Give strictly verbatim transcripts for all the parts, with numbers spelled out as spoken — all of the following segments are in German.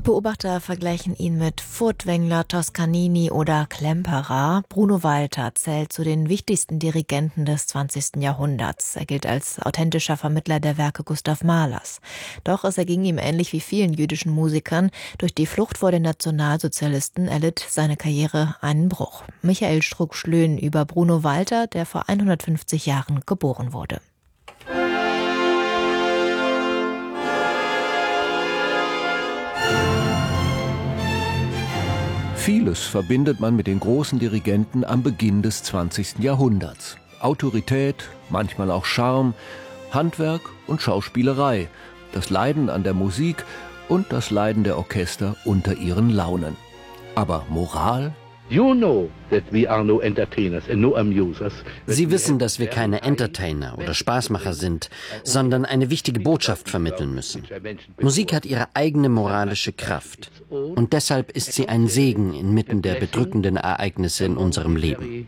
Beobachter vergleichen ihn mit Furtwängler, Toscanini oder Klemperer. Bruno Walter zählt zu den wichtigsten Dirigenten des zwanzigsten Jahrhunderts. Er gilt als authentischer Vermittler der Werke Gustav Mahlers. Doch es erging ihm ähnlich wie vielen jüdischen Musikern. Durch die Flucht vor den Nationalsozialisten erlitt seine Karriere einen Bruch. Michael Struck-Schlön über Bruno Walter, der vor hundertfünfzig Jahren geboren wurde. Vieles verbindet man mit den großen Dirigenten am Beginn des zwanzigsten Jahrhunderts. Autorität, manchmal auch Charme, Handwerk und Schauspielerei, das Leiden an der Musik und das Leiden der Orchester unter ihren Launen. Aber Moral? Sie wissen, dass wir keine Entertainer oder Spaßmacher sind, sondern eine wichtige Botschaft vermitteln müssen. Musik hat ihre eigene moralische Kraft. Und deshalb ist sie ein Segen inmitten der bedrückenden Ereignisse in unserem Leben.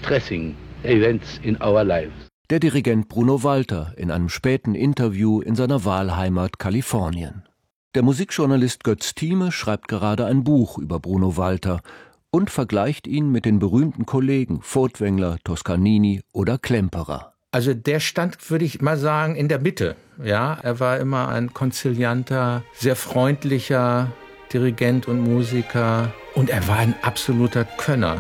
Der Dirigent Bruno Walter in einem späten Interview in seiner Wahlheimat Kalifornien. Der Musikjournalist Götz Thieme schreibt gerade ein Buch über Bruno Walter und vergleicht ihn mit den berühmten Kollegen Furtwängler, Toscanini oder Klemperer. Also der stand, würde ich mal sagen, in der Mitte. Ja, er war immer ein konzilianter, sehr freundlicher Dirigent und Musiker. Und er war ein absoluter Könner.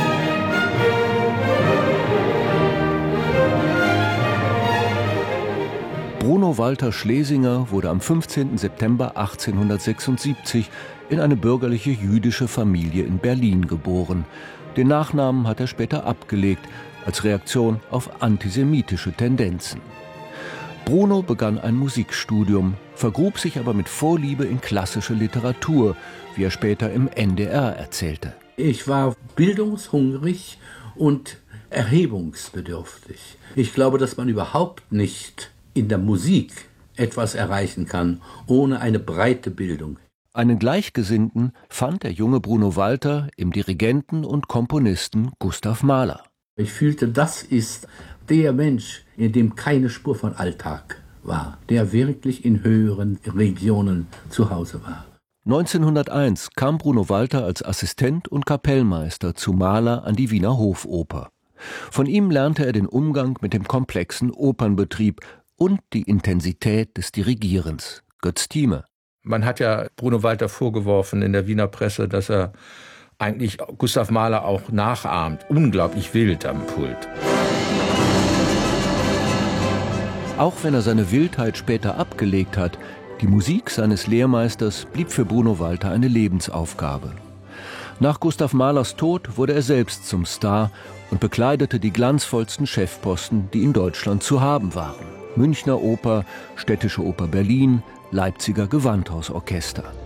Bruno Walter Schlesinger wurde am fünfzehnten September achtzehnhundertsechsundsiebzig in eine bürgerliche jüdische Familie in Berlin geboren. Den Nachnamen hat er später abgelegt, als Reaktion auf antisemitische Tendenzen. Bruno begann ein Musikstudium, vergrub sich aber mit Vorliebe in klassische Literatur, wie er später im N D R erzählte. Ich war bildungshungrig und erhebungsbedürftig. Ich glaube, dass man überhaupt nicht in der Musik etwas erreichen kann, ohne eine breite Bildung. Einen Gleichgesinnten fand der junge Bruno Walter im Dirigenten und Komponisten Gustav Mahler. Ich fühlte, das ist der Mensch, in dem keine Spur von Alltag war, der wirklich in höheren Regionen zu Hause war. neunzehnhunderteins kam Bruno Walter als Assistent und Kapellmeister zu Mahler an die Wiener Hofoper. Von ihm lernte er den Umgang mit dem komplexen Opernbetrieb und die Intensität des Dirigierens. Götz Thieme. Man hat ja Bruno Walter vorgeworfen in der Wiener Presse, dass er eigentlich Gustav Mahler auch nachahmt. Unglaublich wild am Pult. Auch wenn er seine Wildheit später abgelegt hat, die Musik seines Lehrmeisters blieb für Bruno Walter eine Lebensaufgabe. Nach Gustav Mahlers Tod wurde er selbst zum Star und bekleidete die glanzvollsten Chefposten, die in Deutschland zu haben waren. Münchner Oper, Städtische Oper Berlin, Leipziger Gewandhausorchester.